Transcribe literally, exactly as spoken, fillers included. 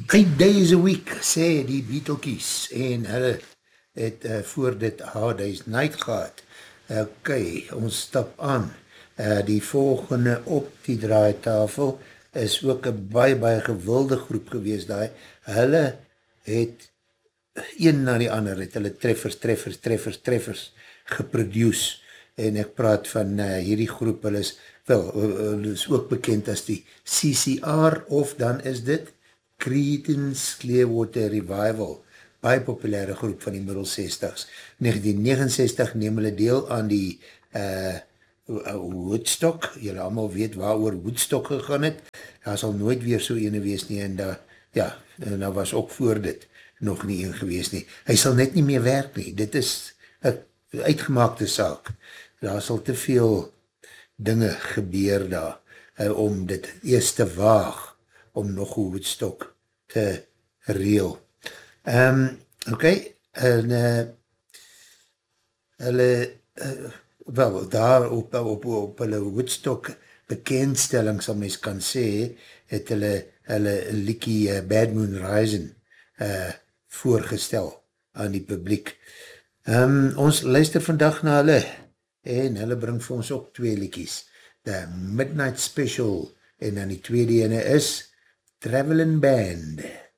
Eight days a week, sê die Beetlekies, en hulle het uh, voor dit Hard Day's Night gehad. Ok, ons stap aan. Uh, die volgende op die draaitafel is ook een baie, baie gewilde groep gewees daai. Hulle het een na die ander, het hulle treffers, treffers, treffers, treffers geproduce. En ek praat van uh, hierdie groep, hulle is, wel, hulle is ook bekend as die C C R, of dan is dit Creedence Clearwater Revival, baie populaire groep van die middel zestigs. negentien negenenzestig neem hulle deel aan die uh, Woodstock, julle allemaal weet waar oor Woodstock gegaan het, daar sal nooit weer so ene wees nie, en daar, ja, en daar was ook voor dit nog nie een gewees nie. Hy sal net nie meer werk nie, dit is een uitgemaakte saak, daar sal te veel dinge gebeur daar, uh, om dit eerst te waag, om nog een Woodstock te reel. Um, ok, en uh, hulle, uh, wel, daar op, op, op hulle Woodstock bekendstelling, sal mens kan sê, het hulle, hulle liekie uh, Bad Moon Rising uh, voorgestel aan die publiek. Um, ons luister vandag na hulle, en hulle bring vir ons ook twee liekies. The Midnight Special, en dan die tweede ene is Traveling Band.